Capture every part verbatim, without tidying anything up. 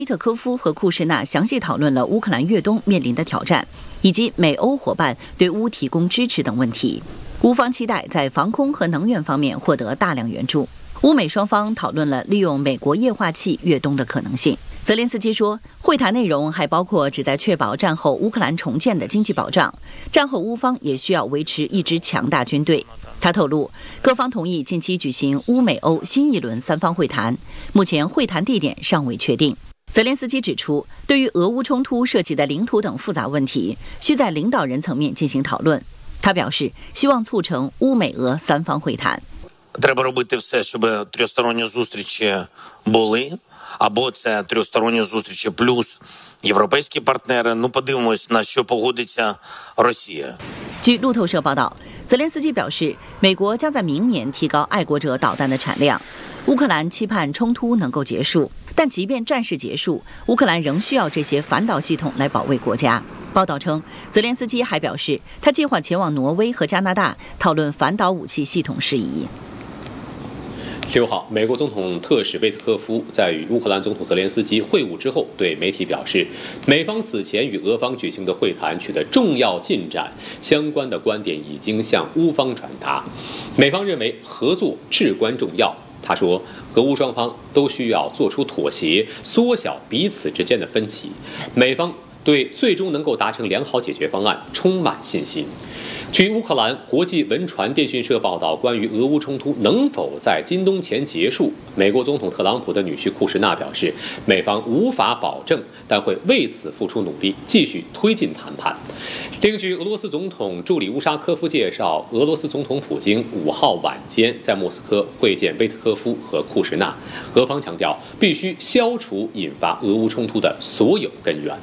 伊特科夫和库什纳详细讨论了乌克兰越东面临的挑战，以及美欧伙伴对乌提供支持等问题。乌方期待在防空和能源方面获得大量援助。乌美双方讨论了利用美国液化气越东的可能性。泽连斯基说，会谈内容还包括旨在确保战后乌克兰重建的经济保障，战后乌方也需要维持一支强大军队。他透露，各方同意近期举行乌美欧新一轮三方会谈，目前会谈地点尚未确定。泽连斯基指出，对于俄乌冲突涉及的领土等复杂问题，需在领导人层面进行讨论。他表示，希望促成乌美俄三方会谈。 Треба робити все, щоб трьохсторонні зустрічі були, або це трьохсторонні зустрічі плюс європейські партнери. Ну, подивимось, на що погодиться Росія. 据路透社报道，泽连斯基表示，美国将在明年提高爱国者导弹的产量。乌克兰期盼冲突能够结束，但即便战事结束，乌克兰仍需要这些反导系统来保卫国家。报道称，泽连斯基还表示，他计划前往挪威和加拿大讨论反导武器系统事宜。 六号，美国总统特使贝特科夫在与乌克兰总统泽连斯基会晤之后，对媒体表示，美方此前与俄方举行的会谈取得重要进展，相关的观点已经向乌方传达。美方认为合作至关重要。他说，俄乌双方都需要做出妥协，缩小彼此之间的分歧。美方对最终能够达成良好解决方案充满信心。据乌克兰国际文传电讯社报道，关于俄乌冲突能否在今冬前结束，美国总统特朗普的女婿库什纳表示，美方无法保证，但会为此付出努力，继续推进谈判。另据俄罗斯总统助理乌沙科夫介绍，俄罗斯总统普京五号晚间在莫斯科会见贝特科夫和库什纳，俄方强调必须消除引发俄乌冲突的所有根源。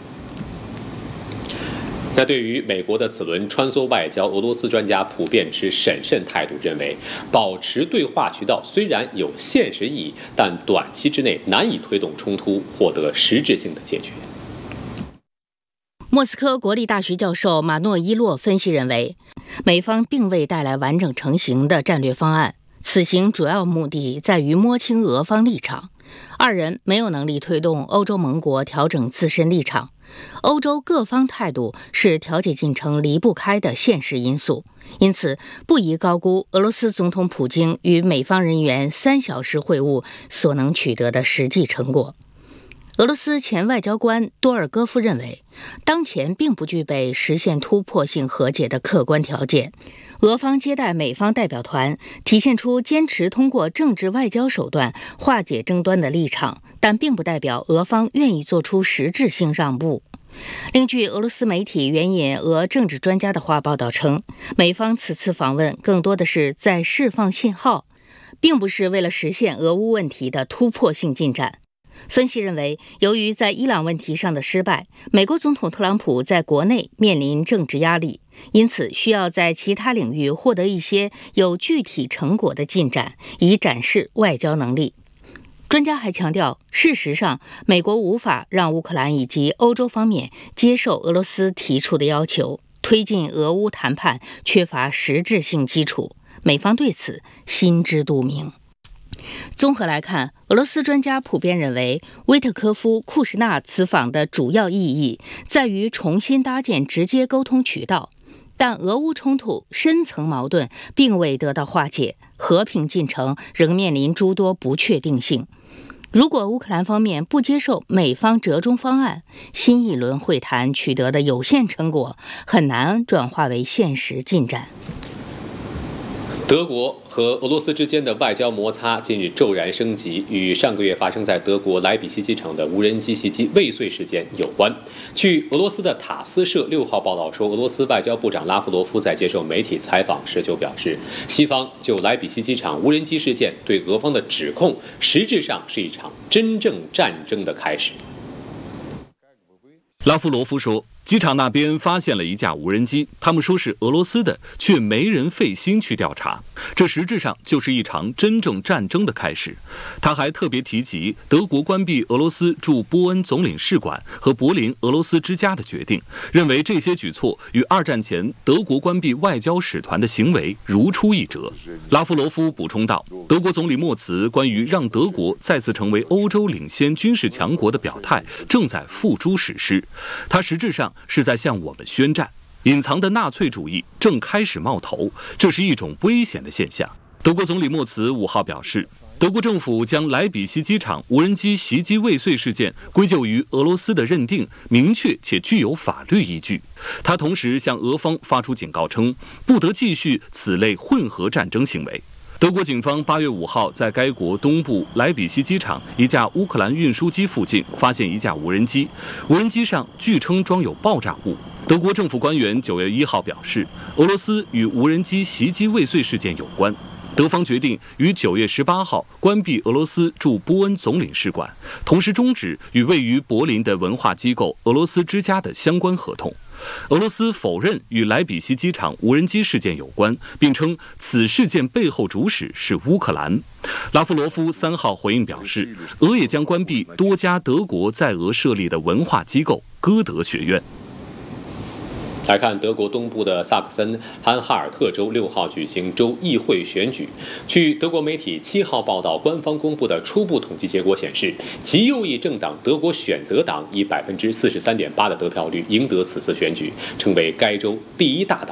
那对于美国的此轮穿梭外交，俄罗斯专家普遍持审慎态度，认为保持对话渠道虽然有现实意义，但短期之内难以推动冲突获得实质性的解决。 莫斯科国立大学教授马诺伊洛分析认为，美方并未带来完整成型的战略方案，此行主要目的在于摸清俄方立场。二人没有能力推动欧洲盟国调整自身立场。欧洲各方态度是调解进程离不开的现实因素，因此不宜高估俄罗斯总统普京与美方人员三小时会晤所能取得的实际成果。俄罗斯前外交官多尔戈夫认为，当前并不具备实现突破性和解的客观条件。俄方接待美方代表团，体现出坚持通过政治外交手段化解争端的立场，但并不代表俄方愿意做出实质性让步。另据俄罗斯媒体援引俄政治专家的话报道称，美方此次访问更多的是在释放信号，并不是为了实现俄乌问题的突破性进展。分析认为，由于在伊朗问题上的失败，美国总统特朗普在国内面临政治压力，因此需要在其他领域获得一些有具体成果的进展，以展示外交能力。专家还强调，事实上，美国无法让乌克兰以及欧洲方面接受俄罗斯提出的要求，推进俄乌谈判缺乏实质性基础，美方对此心知肚明。综合来看，俄罗斯专家普遍认为，威特科夫、库什纳此访的主要意义在于重新搭建直接沟通渠道，但俄乌冲突深层矛盾并未得到化解，和平进程仍面临诸多不确定性。如果乌克兰方面不接受美方折中方案，新一轮会谈取得的有限成果很难转化为现实进展。 德国和俄罗斯之间的外交摩擦近日骤然升级，与上个月发生在德国莱比锡机场的无人机袭击未遂事件有关。据俄罗斯的塔斯社六号报道说，俄罗斯外交部长拉夫罗夫在接受媒体采访时就表示，西方就莱比锡机场无人机事件对俄方的指控，实质上是一场真正战争的开始。 拉夫罗夫说， 机场那边发现了一架无人机，他们说是俄罗斯的，却没人费心去调查。这实质上就是一场真正战争的开始。他还特别提及德国关闭俄罗斯驻波恩总领事馆和柏林俄罗斯之家的决定，认为这些举措与二战前德国关闭外交使团的行为如出一辙。拉夫罗夫补充道，德国总理默茨关于让德国再次成为欧洲领先军事强国的表态正在付诸实施，他实质上是在向我们宣战。隐藏的纳粹主义正开始冒头，这是一种危险的现象。德国总理默茨五号表示，德国政府将莱比锡机场无人机袭击未遂事件归咎于俄罗斯的认定明确且具有法律依据。他同时向俄方发出警告称，不得继续此类混合战争行为。德国警方八月五号在该国东部莱比锡机场一架乌克兰运输机附近发现一架无人机，无人机上据称装有爆炸物。德国政府官员九月一号表示，俄罗斯与无人机袭击未遂事件有关。德方决定于九月十八号关闭俄罗斯驻波恩总领事馆，同时终止与位于柏林的文化机构俄罗斯之家的相关合同。俄罗斯否认与莱比锡机场无人机事件有关，并称此事件背后主使是乌克兰。拉夫罗夫三号回应表示，俄也将关闭多家德国在俄设立的文化机构歌德学院。 来看德国东部的萨克森安哈尔特州六号举行州议会选举。据德国媒体七号报道，官方公布的初步统计结果显示，极右翼政党德国选择党以百分之四十三点八的得票率赢得此次选举，成为该州第一大党。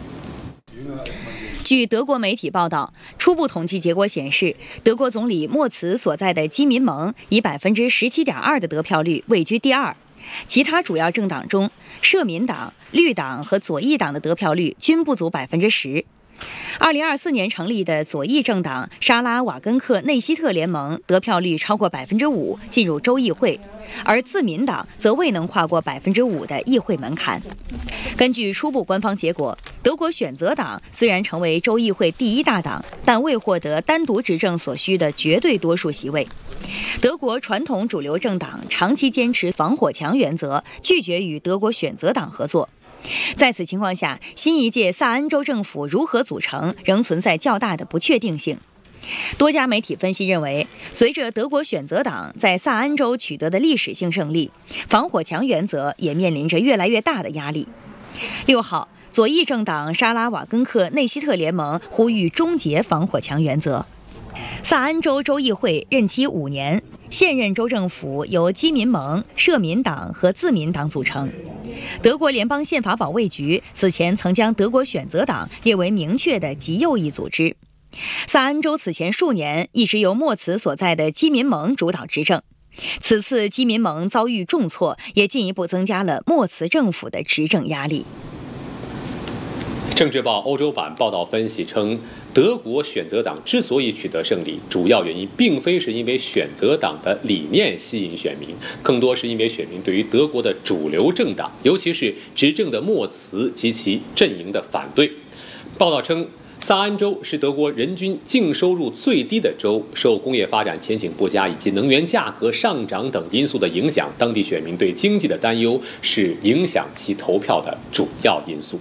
据德国媒体报道，初步统计结果显示，德国总理默茨所在的基民盟以百分之十七点二的得票率位居第二。其他主要政党中，社民党、绿党和左翼党的得票率均不足百分之十。二零二四年成立的左翼政党沙拉瓦根克内希特联盟得票率超过百分之五，进入州议会，而自民党则未能跨过百分之五的议会门槛。根据初步官方结果，德国选择党虽然成为州议会第一大党，但未获得单独执政所需的绝对多数席位。德国传统主流政党长期坚持防火墙原则，拒绝与德国选择党合作。在此情况下，新一届萨恩州政府如何组成，仍存在较大的不确定性。多家媒体分析认为，随着德国选择党在萨恩州取得的历史性胜利，防火墙原则也面临着越来越大的压力。六号，左翼政党沙拉瓦根克内希特联盟呼吁终结防火墙原则。萨恩州州议会任期五年，现任州政府由基民盟、社民党和自民党组成。德国联邦宪法保卫局此前曾将德国选择党列为明确的极右翼组织。萨恩州此前数年一直由默茨所在的基民盟主导执政，此次基民盟遭遇重挫，也进一步增加了默茨政府的执政压力。 政治报欧洲版报道分析称，德国选择党之所以取得胜利，主要原因并非是因为选择党的理念吸引选民，更多是因为选民对于德国的主流政党，尤其是执政的默茨及其阵营的反对。报道称，萨恩州是德国人均净收入最低的州，受工业发展前景不佳以及能源价格上涨等因素的影响，当地选民对经济的担忧是影响其投票的主要因素。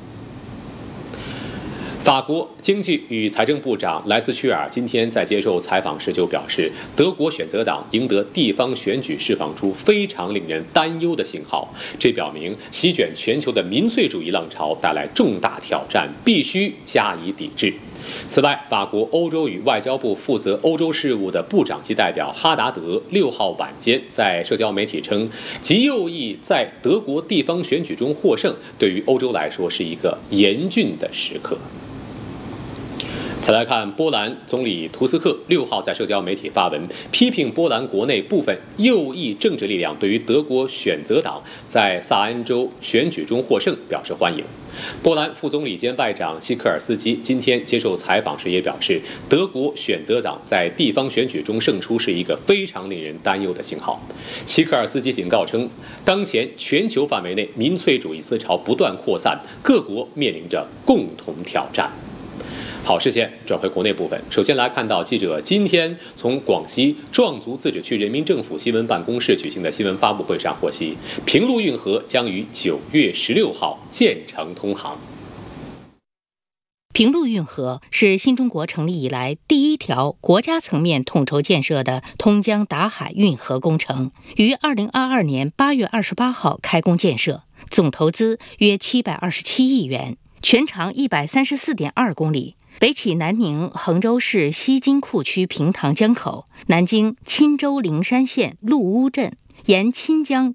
法国经济与财政部长莱斯屈尔今天在接受采访时就表示，德国选择党赢得地方选举释放出非常令人担忧的信号，这表明席卷全球的民粹主义浪潮带来重大挑战，必须加以抵制。此外，法国欧洲与外交部负责欧洲事务的部长级代表哈达德六号晚间在社交媒体称，极右翼在德国地方选举中获胜，对于欧洲来说是一个严峻的时刻。再来看波兰总理图斯克六号在社交媒体发文，批评波兰国内部分右翼政治力量对于德国选择党在萨恩州选举中获胜表示欢迎。波兰副总理兼外长希克尔斯基今天接受采访时也表示，德国选择党在地方选举中胜出是一个非常令人担忧的信号。希克尔斯基警告称，当前全球范围内民粹主义思潮不断扩散，各国面临着共同挑战。 好，视线转回国内部分。首先来看到记者今天从广西壮族自治区人民政府新闻办公室举行的新闻发布会上获悉，平陆运河将于九月十六号建成通航。 平陆运河是新中国成立以来第一条国家层面统筹建设的通江达海运河工程，于二零二二年八月二十八号开工建设，总投资约七百二十七亿元，全长一百三十四点二公里，北起南宁衡州市西金库区平塘江口，南经钦州灵山县陆乌镇，沿钦江